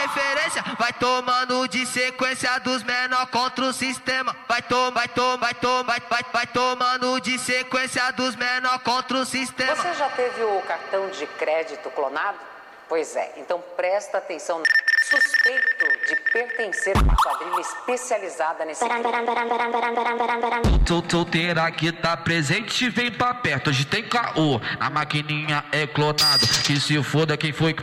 referência. Vai tomando de sequência dos menor contra o sistema. Vai tomando de sequência dos menor contra o sistema. Você já teve o cartão de crédito clonado? Pois é, então presta atenção. Suspeito de pertencer a uma quadrilha especializada nesse Solteira que tá presente, vem pra perto. Hoje tem caô, a maquininha é clonado. Que se foda quem foi que